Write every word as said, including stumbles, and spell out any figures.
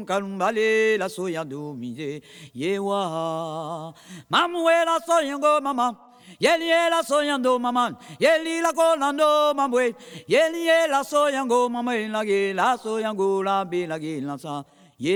kum kalumbale la soya domide yewa mamwe la soyango mama yeli la soyando mama yeli la kolando mamwe yeli la soyango mama la ge la soyango la be la ge la sa